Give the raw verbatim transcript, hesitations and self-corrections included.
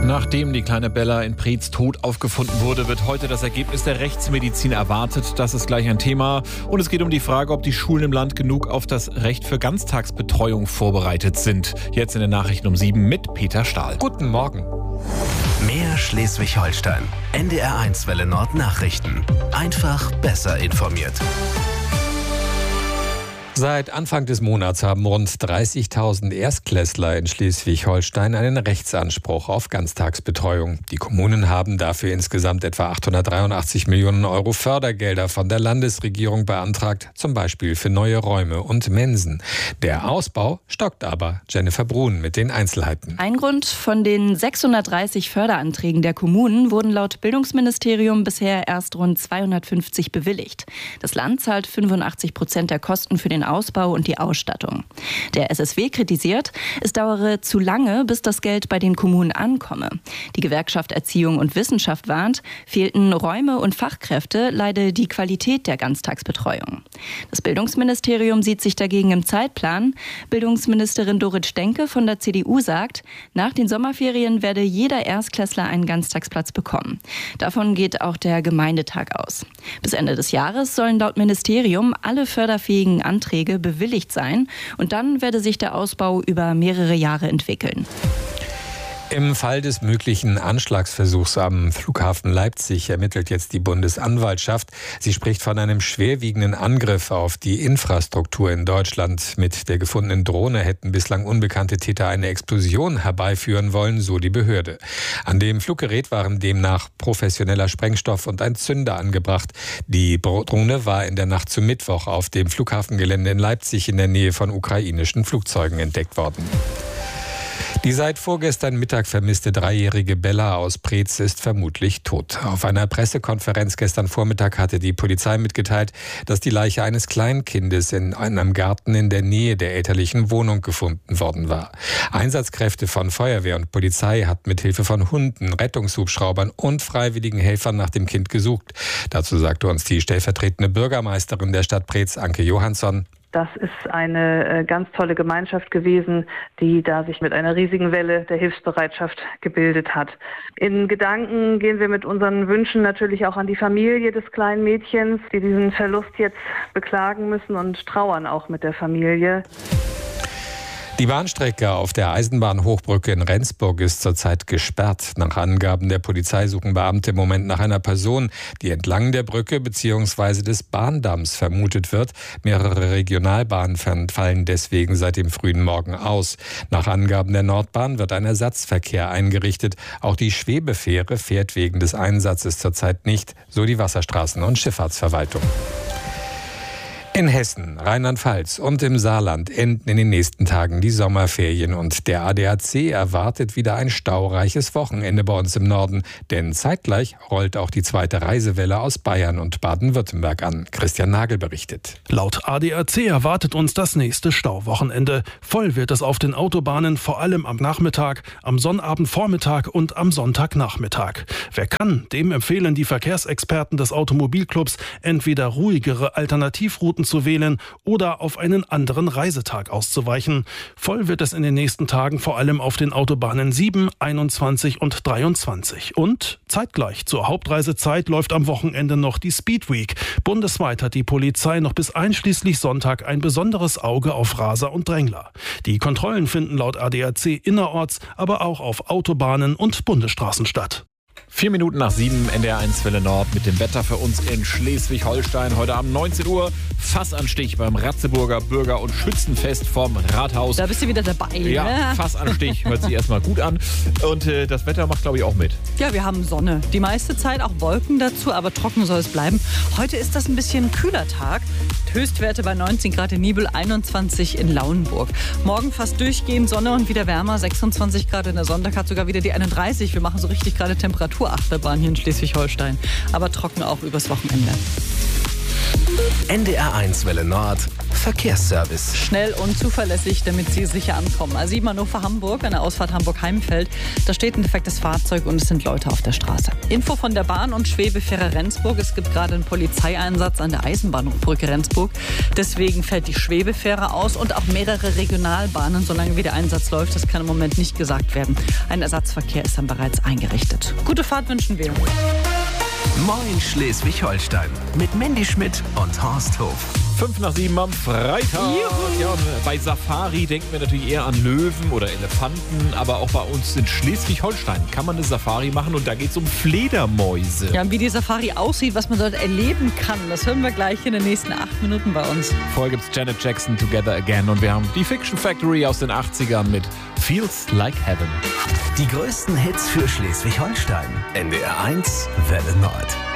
Nachdem die kleine Bella in Preetz tot aufgefunden wurde, wird heute das Ergebnis der Rechtsmedizin erwartet. Das ist gleich ein Thema. Und es geht um die Frage, ob die Schulen im Land genug auf das Recht für Ganztagsbetreuung vorbereitet sind. Jetzt in den Nachrichten um sieben mit Peter Stahl. Guten Morgen. Mehr Schleswig-Holstein. N D R eins Welle Nord Nachrichten. Einfach besser informiert. Seit Anfang des Monats haben rund dreißigtausend Erstklässler in Schleswig-Holstein einen Rechtsanspruch auf Ganztagsbetreuung. Die Kommunen haben dafür insgesamt etwa achthundertdreiundachtzig Millionen Euro Fördergelder von der Landesregierung beantragt, zum Beispiel für neue Räume und Mensen. Der Ausbau stockt aber. Jennifer Brun mit den Einzelheiten. Ein Grund: von den sechshundertdreißig Förderanträgen der Kommunen wurden laut Bildungsministerium bisher erst rund zweihundertfünfzig bewilligt. Das Land zahlt fünfundachtzig Prozent der Kosten für den Ausbau und die Ausstattung. Der S S W kritisiert, es dauere zu lange, bis das Geld bei den Kommunen ankomme. Die Gewerkschaft Erziehung und Wissenschaft warnt, fehlten Räume und Fachkräfte, leide die Qualität der Ganztagsbetreuung. Das Bildungsministerium sieht sich dagegen im Zeitplan. Bildungsministerin Dorit Stenke von der C D U sagt, nach den Sommerferien werde jeder Erstklässler einen Ganztagsplatz bekommen. Davon geht auch der Gemeindetag aus. Bis Ende des Jahres sollen laut Ministerium alle förderfähigen Anträge bewilligt sein und dann werde sich der Ausbau über mehrere Jahre entwickeln. Im Fall des möglichen Anschlagsversuchs am Flughafen Leipzig ermittelt jetzt die Bundesanwaltschaft. Sie spricht von einem schwerwiegenden Angriff auf die Infrastruktur in Deutschland. Mit der gefundenen Drohne hätten bislang unbekannte Täter eine Explosion herbeiführen wollen, so die Behörde. An dem Fluggerät waren demnach professioneller Sprengstoff und ein Zünder angebracht. Die Drohne war in der Nacht zum Mittwoch auf dem Flughafengelände in Leipzig in der Nähe von ukrainischen Flugzeugen entdeckt worden. Die seit vorgestern Mittag vermisste dreijährige Bella aus Preetz ist vermutlich tot. Auf einer Pressekonferenz gestern Vormittag hatte die Polizei mitgeteilt, dass die Leiche eines Kleinkindes in einem Garten in der Nähe der elterlichen Wohnung gefunden worden war. Einsatzkräfte von Feuerwehr und Polizei hatten mit Hilfe von Hunden, Rettungshubschraubern und freiwilligen Helfern nach dem Kind gesucht. Dazu sagte uns die stellvertretende Bürgermeisterin der Stadt Preetz, Anke Johansson: Das ist eine ganz tolle Gemeinschaft gewesen, die da sich mit einer riesigen Welle der Hilfsbereitschaft gebildet hat. In Gedanken gehen wir mit unseren Wünschen natürlich auch an die Familie des kleinen Mädchens, die diesen Verlust jetzt beklagen müssen, und trauern auch mit der Familie. Die Bahnstrecke auf der Eisenbahnhochbrücke in Rendsburg ist zurzeit gesperrt. Nach Angaben der Polizei suchen Beamte im Moment nach einer Person, die entlang der Brücke bzw. des Bahndamms vermutet wird. Mehrere Regionalbahnen fallen deswegen seit dem frühen Morgen aus. Nach Angaben der Nordbahn wird ein Ersatzverkehr eingerichtet. Auch die Schwebefähre fährt wegen des Einsatzes zurzeit nicht, so die Wasserstraßen- und Schifffahrtsverwaltung. In Hessen, Rheinland-Pfalz und im Saarland enden in den nächsten Tagen die Sommerferien und der A D A C erwartet wieder ein staureiches Wochenende bei uns im Norden, denn zeitgleich rollt auch die zweite Reisewelle aus Bayern und Baden-Württemberg an. Christian Nagel berichtet. Laut A D A C erwartet uns das nächste Stauwochenende. Voll wird es auf den Autobahnen, vor allem am Nachmittag, am Sonnabendvormittag und am Sonntagnachmittag. Wer kann, dem empfehlen die Verkehrsexperten des Automobilclubs, entweder ruhigere Alternativrouten zu wählen oder auf einen anderen Reisetag auszuweichen. Voll wird es in den nächsten Tagen vor allem auf den Autobahnen sieben, einundzwanzig und dreiundzwanzig. Und zeitgleich zur Hauptreisezeit läuft am Wochenende noch die Speed Week. Bundesweit hat die Polizei noch bis einschließlich Sonntag ein besonderes Auge auf Raser und Drängler. Die Kontrollen finden laut A D A C innerorts, aber auch auf Autobahnen und Bundesstraßen statt. Vier Minuten nach sieben, N D R eins Welle Nord mit dem Wetter für uns in Schleswig-Holstein. Heute Abend neunzehn Uhr, Fassanstich beim Ratzeburger Bürger- und Schützenfest vom Rathaus. Da bist du wieder dabei. Ja, ne? Fassanstich hört sich erstmal gut an. Und äh, das Wetter macht, glaube ich, auch mit. Ja, wir haben Sonne. Die meiste Zeit auch Wolken dazu, aber trocken soll es bleiben. Heute ist das ein bisschen ein kühler Tag. Höchstwerte bei neunzehn Grad in Nibel, einundzwanzig in Lauenburg. Morgen fast durchgehend Sonne und wieder wärmer, sechsundzwanzig Grad. In der Sonntag hat sogar wieder die einunddreißig. Wir machen so richtig gerade Temperaturachterbahn hier in Schleswig-Holstein. Aber trocken auch übers Wochenende. N D R eins Welle Nord, Verkehrsservice. Schnell und zuverlässig, damit Sie sicher ankommen. A sieben Hannover Hamburg, an der Ausfahrt Hamburg-Heimfeld. Da steht ein defektes Fahrzeug und es sind Leute auf der Straße. Info von der Bahn und Schwebefähre Rendsburg. Es gibt gerade einen Polizeieinsatz an der Eisenbahnbrücke Rendsburg. Deswegen fällt die Schwebefähre aus und auch mehrere Regionalbahnen, solange wie der Einsatz läuft. Das kann im Moment nicht gesagt werden. Ein Ersatzverkehr ist dann bereits eingerichtet. Gute Fahrt wünschen wir. Moin Schleswig-Holstein mit Mandy Schmidt und Horst Hof. Fünf nach sieben am Freitag. Juhu. Ja, und bei Safari denken wir natürlich eher an Löwen oder Elefanten, aber auch bei uns in Schleswig-Holstein kann man eine Safari machen und da geht es um Fledermäuse. Ja, wie die Safari aussieht, was man dort erleben kann, das hören wir gleich in den nächsten acht Minuten bei uns. Vorher gibt es Janet Jackson, Together Again, und wir haben die Fiction Factory aus den achtzigern mit Feels Like Heaven. Die größten Hits für Schleswig-Holstein. N D R eins Welle Nord.